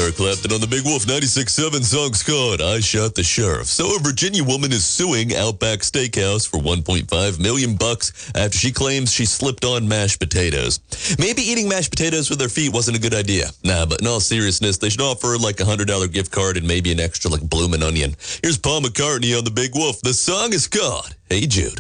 Eric Clapton on the Big Wolf 96.7. Song's called I Shot the Sheriff. So a Virginia woman is suing Outback Steakhouse for $1.5 million after she claims she slipped on mashed potatoes. Maybe eating mashed potatoes with her feet wasn't a good idea. Nah, but in all seriousness, they should offer her like a $100 gift card and maybe an extra like bloomin' onion. Here's Paul McCartney on the Big Wolf. The song is called Hey Jude.